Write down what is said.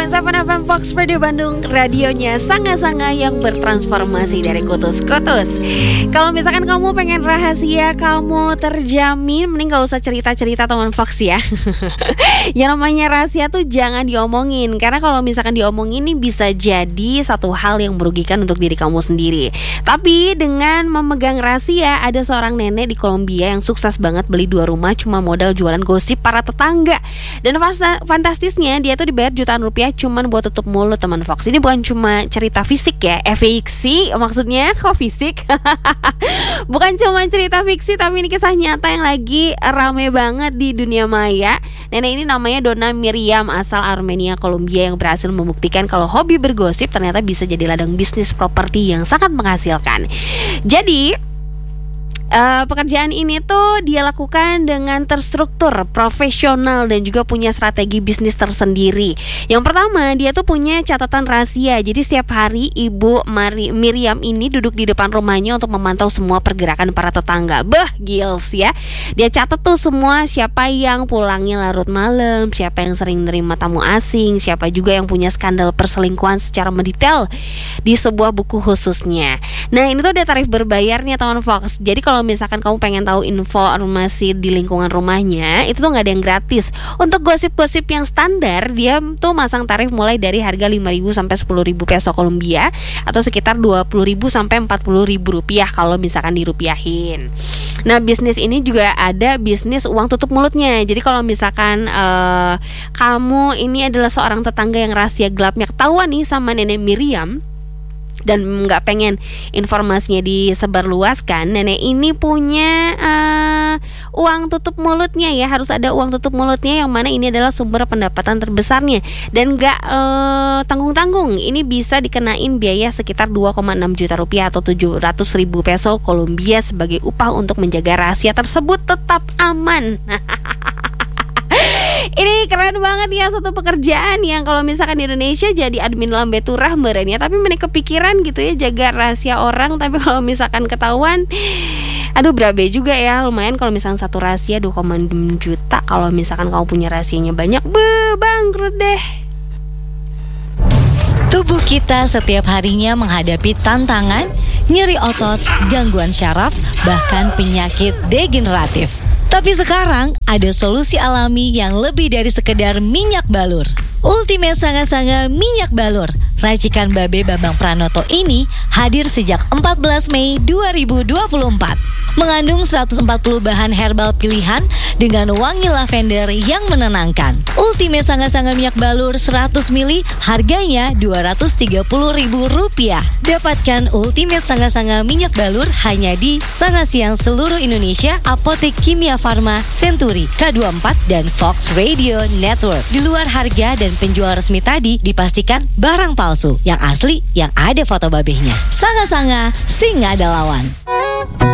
101.7 FM Fox Radio Bandung, radionya Sanga-Sanga yang bertransformasi dari kutus-kutus. Kalau misalkan kamu pengen rahasia kamu terjamin, mending gak usah cerita-cerita teman Fox ya. Yang namanya rahasia tuh jangan diomongin, karena kalau misalkan diomongin ini bisa jadi satu hal yang merugikan untuk diri kamu sendiri. Tapi dengan memegang rahasia, ada seorang nenek di Kolombia yang sukses banget beli 2 rumah cuma modal jualan gosip para tetangga. Dan fantastisnya dia tuh dibayar jutaan rupiah cuman buat tutup mulut teman Fox. Ini bukan cuma cerita fisik ya, fiksi maksudnya, kok fisik? Bukan cuma cerita fiksi, tapi ini kisah nyata yang lagi rame banget di dunia maya. Nenek ini namanya Donna Miriam, asal Armenia, Kolombia, yang berhasil membuktikan kalau hobi bergosip ternyata bisa jadi ladang bisnis properti yang sangat menghasilkan. Jadi pekerjaan ini tuh dia lakukan dengan terstruktur, profesional, dan juga punya strategi bisnis tersendiri. Yang pertama, dia tuh punya catatan rahasia. Jadi setiap hari Ibu Miriam ini duduk di depan rumahnya untuk memantau semua pergerakan para tetangga. Gils ya. Dia catat tuh semua, siapa yang pulangnya larut malam, siapa yang sering nerima tamu asing, siapa juga yang punya skandal perselingkuhan secara mendetail di sebuah buku khususnya. Nah, ini tuh ada tarif berbayarnya teman Fox. Jadi kalau misalkan kamu pengen tahu informasi di lingkungan rumahnya, itu tuh gak ada yang gratis. Untuk gosip-gosip yang standar, dia tuh masang tarif mulai dari harga 5.000 sampai 10.000 peso Kolombia, atau sekitar 20.000 sampai 40.000 rupiah kalau misalkan dirupiahin. Nah, bisnis ini juga ada bisnis uang tutup mulutnya. Jadi kalau misalkan kamu ini adalah seorang tetangga yang rahasia gelapnya ketahuan nih sama nenek Miriam, dan nggak pengen informasinya disebarluaskan, nenek ini punya uang tutup mulutnya ya, harus ada uang tutup mulutnya, yang mana ini adalah sumber pendapatan terbesarnya dan nggak tanggung-tanggung. Ini bisa dikenain biaya sekitar 2,6 juta rupiah atau 700.000 peso Kolombia sebagai upah untuk menjaga rahasia tersebut tetap aman. Ini keren banget ya, satu pekerjaan yang kalau misalkan di Indonesia jadi admin lambe turah merenya, tapi mana kepikiran gitu ya jaga rahasia orang. Tapi kalau misalkan ketahuan, aduh berabe juga ya. Lumayan kalau misalkan satu rahasia 2,6 juta. Kalau misalkan kamu punya rahasianya banyak, bangkrut deh. Tubuh kita setiap harinya menghadapi tantangan, nyeri otot, gangguan syaraf, bahkan penyakit degeneratif. Tapi sekarang ada solusi alami yang lebih dari sekedar minyak balur. Ultimate Sanga-Sanga Minyak Balur racikan Babe Bambang Pranoto ini hadir sejak 14 Mei 2024. Mengandung 140 bahan herbal pilihan dengan wangi lavender yang menenangkan. Ultimate Sanga-Sanga Minyak Balur 100 ml harganya Rp230.000. Dapatkan Ultimate Sanga-Sanga Minyak Balur hanya di Sanga Siang seluruh Indonesia, Apotek Kimia Farma, Century, K24, dan Fox Radio Network. Di luar harga dan penjual resmi tadi dipastikan barang palsu, yang asli yang ada foto babehnya. Sanga-Sanga, sing ada lawan.